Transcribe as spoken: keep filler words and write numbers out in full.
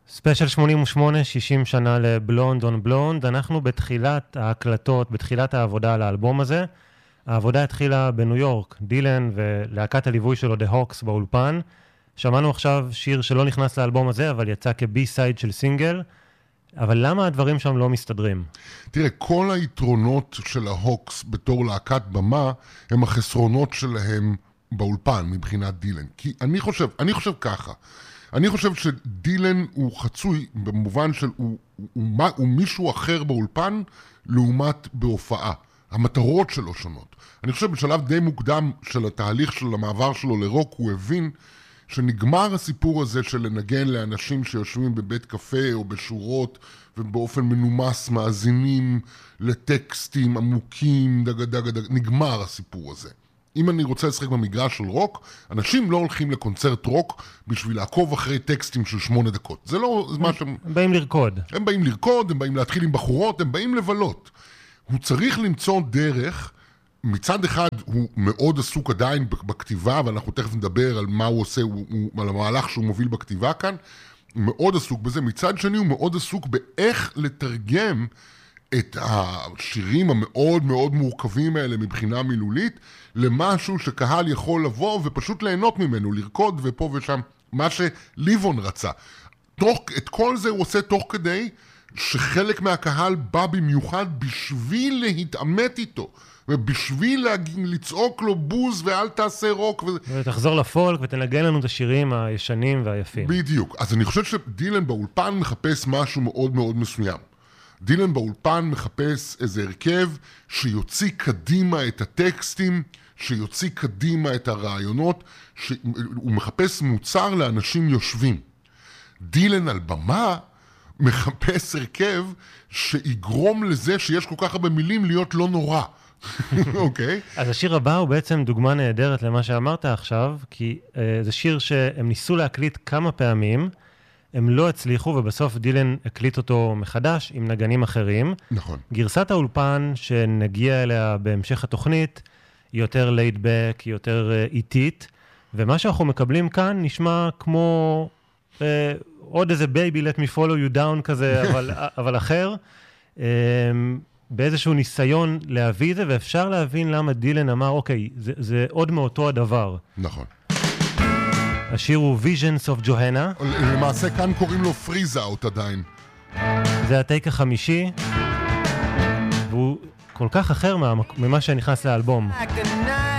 ספיישל שמונים ושמונה, שישים שנה לבלונד און בלונד. אנחנו בתחילת ההקלטות, בתחילת העבודה על האלבום הזה. העבודה התחילה בניו יורק, דילן ולהקת הליווי שלו, The Hawks, באולפן. שמענו עכשיו שיר שלא נכנס לאלבום הזה, אבל יצא כבי סייד של סינגל. אבל למה הדברים שם לא מסתדרים? תראה, כל היתרונות של ההוקס בתור להקת במה, הם החסרונות שלהם באולפן מבחינת דילן. כי אני חושב, אני חושב ככה. אני חושב שדילן הוא חצוי במובן של הוא, הוא, הוא, הוא מישהו אחר באולפן לעומת בהופעה. המטרות שלו שונות. אני חושב בשלב די מוקדם של התהליך של המעבר שלו לרוק, הוא הבין שנגמר הסיפור הזה של לנגן לאנשים שיושבים בבית קפה או בשורות ובאופן מנומס מאזינים לטקסטים עמוקים, דג דג דג, נגמר הסיפור הזה. אם אני רוצה לשחק במגרש של רוק, אנשים לא הולכים לקונצרט רוק בשביל לעקוב אחרי טקסטים של שמונה דקות. זה לא מה שהם... הם באים לרקוד. הם באים לרקוד, הם באים להתחיל עם בחורות, הם באים לבלות. הוא צריך למצוא דרך, מצד אחד הוא מאוד עסוק עדיין בכתיבה, ואנחנו תכף נדבר על מה הוא עושה, הוא, הוא, על המהלך שהוא מוביל בכתיבה כאן, הוא מאוד עסוק בזה. מצד שני הוא מאוד עסוק באיך לתרגם את השירים המאוד מאוד מורכבים האלה מבחינה מילולית, למשהו שקהל יכול לבוא ופשוט ליהנות ממנו, לרקוד ופה ושם, מה שליבון רצה. תוך, את כל זה הוא עושה תוך כדי שחלק מהקהל בא במיוחד בשביל להתעמת איתו, ובשביל לצעוק לו בוז ואל תעשה רוק. ו... ותחזור לפולק ותנגן לנו את השירים הישנים והיפים. בדיוק. אז אני חושב שדילן באולפן מחפש משהו מאוד מאוד מסוים. דילן באולפן מחפש איזה הרכב שיוציא קדימה את הטקסטים, שיוציא קדימה את הרעיונות, שהוא מחפש מוצר לאנשים יושבים. דילן על במה מחפש הרכב שיגרום לזה שיש כל כך הרבה מילים להיות לא נורא. אוקיי? אז השיר הבא הוא בעצם דוגמה נהדרת למה שאמרת עכשיו, כי uh, זה שיר שהם ניסו להקליט כמה פעמים, הם לא הצליחו, ובסוף דילן הקליט אותו מחדש עם נגנים אחרים. נכון. גרסת האולפן שנגיע אליה בהמשך התוכנית, היא יותר laid back, היא יותר uh, איטית, ומה שאנחנו מקבלים כאן נשמע כמו uh, עוד איזה baby let me follow you down כזה, אבל, אבל אחר. Um, באיזשהו ניסיון להביא את זה, ואפשר להבין למה דילן אמר, אוקיי, זה, זה עוד מאותו הדבר. נכון. השיר הוא Visions of Johanna. למעשה כאן קוראים לו Freeze Out עדיין. זה הטייק החמישי, והוא כל כך אחר ממה שנכנס לאלבום.